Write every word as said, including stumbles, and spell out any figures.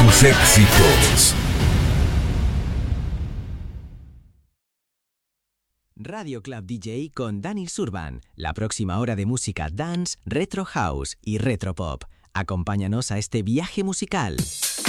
tus éxitos. Radio Club D J con Dani Surban. La próxima hora de música dance, retro house y retro pop. Acompáñanos a este viaje musical.